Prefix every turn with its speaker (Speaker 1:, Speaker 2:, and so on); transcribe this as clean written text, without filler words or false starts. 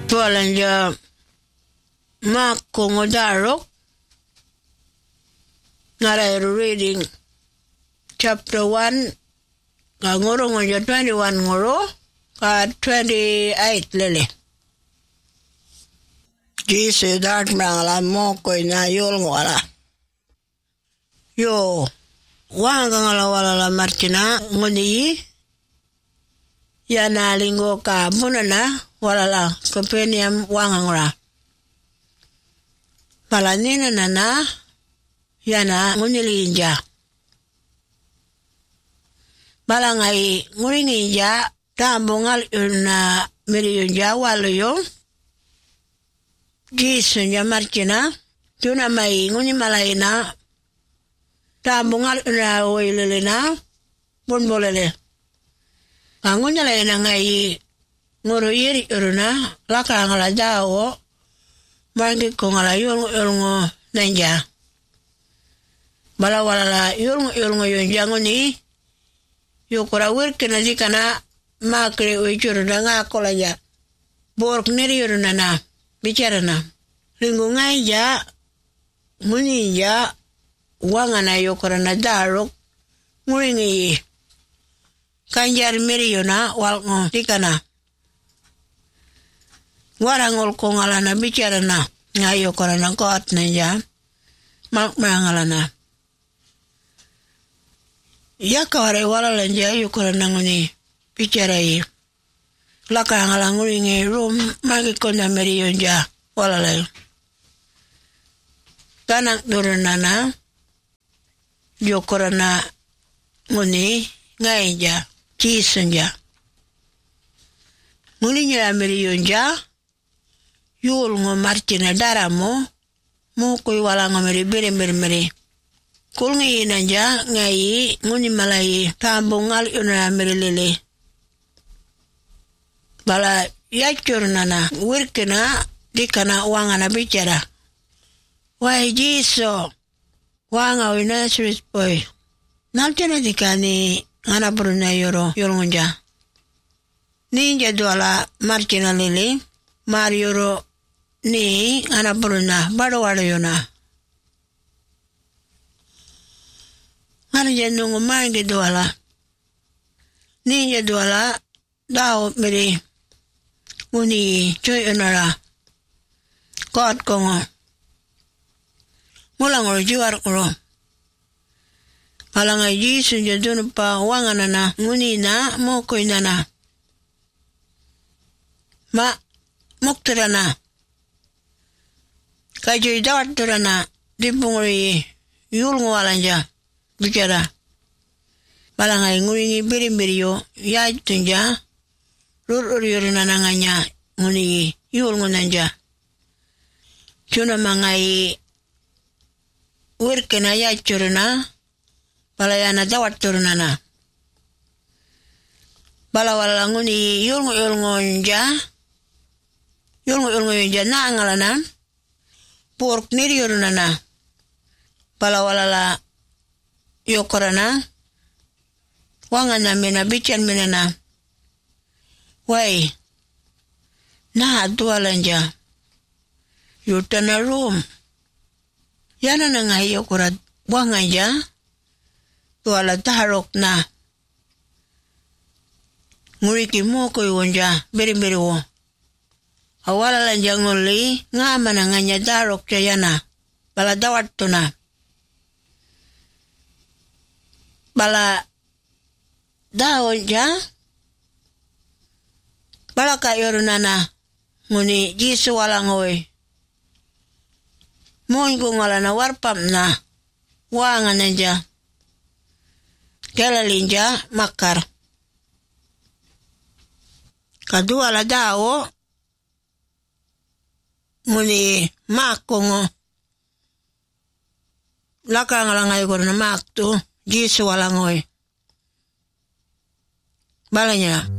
Speaker 1: Tualan ja Makko Darok. Narai reading chapter 1. Ka ngoro ngonja 21 ngoro. Ka 28 lele. Jise dat mangala moko ina yol ngwala. Yo. Wanga ngala wala la martina ngoni. Ya nalingo ka munana wala la kopeniam wanga ngora. Palanina nana yana ngunilinja. Balangai nguringinja tambongal una miriyunja waloyo. Gisunja marchina tuna mai nguni malaina tambongal una oilelena bonbolele. Angunya laina ngai ngoro yeri uruna laka ngala jawo mangi ko ngala yolngo nanja. Bala wala yolngo yonjango ni yokora wirkena dikana makre uichuruna ngakola ja. Bork neri uruna na bicara na. Ringo ngai ja muni ja wangana yokora na darok nguringi kanjar meriyona walngo dikana. Warangol ko ngalana bicara na ngayo korana kot na ja ngalana. Ya kaware wala lanja yo korana nguni bicara yi. Laka ngalanguri nge rum magi konda meriyon ja wala layo. Tanak durunana yo korana nguni ngai ja. Cisenja. Mulinya meriyon ja. Yul ngo martina daramo. Mukui wala ngo meri beri. Kulngi inanja ngai nguni malai tambungal yuna meri lele. Bala yacur nana wirkena dikana wangana bicara. Wai jiso. Wanga wina sweet boy. Naltena dikani ngana bruna yoro ngonja. Ninja duala marchina lili. Mar yoro ni ngana bruna bado wado yona. Ngana jendungu mangi duala. Ninja duala dao miri. Uni choy onara. Kot kongo. Mulang oro jiwar oro. Palangai jisun jadun pa wanganana nguni na moko inana. Ma mukterana. Kajoy dawat turana dipunguri yul ngwalanja bicara. Palangai nguringi biri yo ya tunja rur yurunana nganya nguni yul ngunanja. Cuna mangai wirkena ya curuna. Balayana dawat turunana. Balawala nguni yulngo yonja na ngalana. Pork niri yurunana. Balawala la yokorana. Wangana mena bican menana. Wai. Na dualanja. Yutana room. Yana na nga yokorat wanganja. Tuala taharok na. Nguriki mo ko yonja beri wo. Awala lanja nguli nga mananganya darok jayana. Bala dawat to na. Bala dawon ja. Bala kayorunana. Nguni jisu wala ngoy. Mon ko ngala na warpam na. Wanga nanja. Kelalinja makar. Kadua la dao. Muni makongo. Laka ngalangay ko na makto. Jisu walangoy. Balanya.